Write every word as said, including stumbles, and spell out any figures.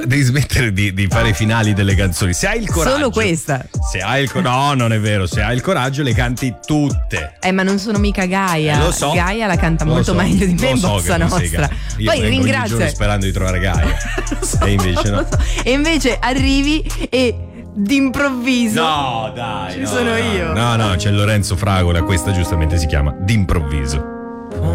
Devi smettere di, di fare i finali delle canzoni. Se hai il coraggio. Solo questa. Se hai il coraggio. No, non è vero. Se hai il coraggio, le canti tutte. Eh, ma non sono mica Gaia. Eh, lo so. Gaia la canta Lo molto so. meglio di me Lo in so Bossa che non sei Nostra. Gaia. Io Poi vengo ogni ringrazio. giorno sperando di trovare Gaia. so, E invece no. so. E invece arrivi e d'improvviso. No, dai. Ci no, sono no. io. No, no, c'è Lorenzo Fragola. Questa giustamente si chiama D'improvviso.